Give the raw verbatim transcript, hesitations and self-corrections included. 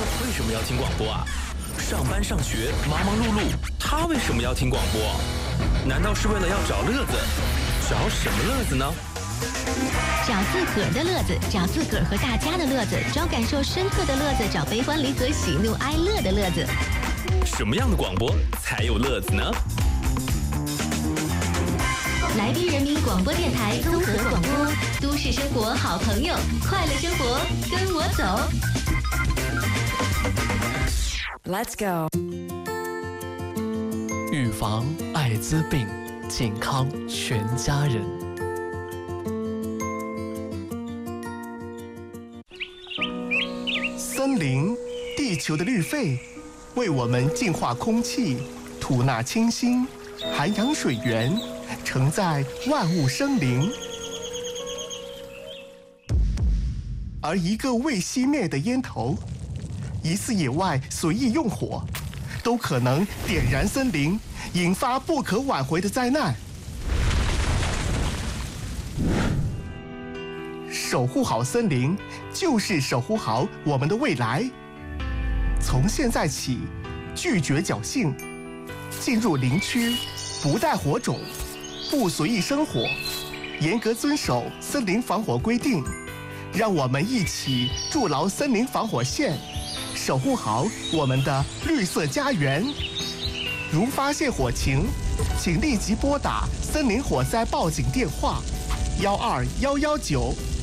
为什么要听广播啊？上班上学忙忙碌碌，他为什么要听广播？难道是为了要找乐子？找什么乐子呢？ 找自个儿的乐子，找自个儿和大家的乐子，找感受深刻的乐子，找悲欢离合、喜怒哀乐的乐子。 什么样的广播才有乐子呢？ 来宾人民广播电台综合广播，都市生活好朋友，快乐生活跟我走。 Let's go。 预防艾滋病，健康全家人。 森林，地球的绿肺，为我们净化空气，吐纳清新，涵养水源，承载万物生灵。而一个未熄灭的烟头，一次野外随意用火，都可能点燃森林，引发不可挽回的灾难。守护好森林，就是守护好我们的未来。从现在起，拒绝侥幸，进入林区，不带火种，不随意生火，严格遵守森林防火规定。让我们一起筑牢森林防火线，守护好我们的绿色家园。如发现火情，请立即拨打森林火灾报警电话：幺二幺幺九。